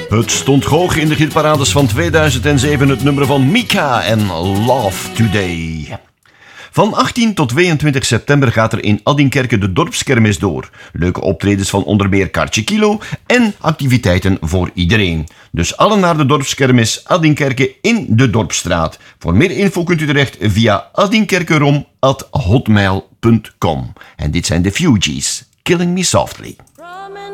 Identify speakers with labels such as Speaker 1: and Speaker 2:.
Speaker 1: Het stond hoog in de hitparades van 2007, het nummer van Mika en Love Today. Van 18 tot 22 september gaat er in Adinkerke de dorpskermis door. Leuke optredens van onder meer Kaartje Kilo en activiteiten voor iedereen. Dus allen naar de dorpskermis Adinkerke in de Dorpsstraat. Voor meer info kunt u terecht via adinkerkerom@hotmail.com. En dit zijn de Fugees, Killing Me Softly.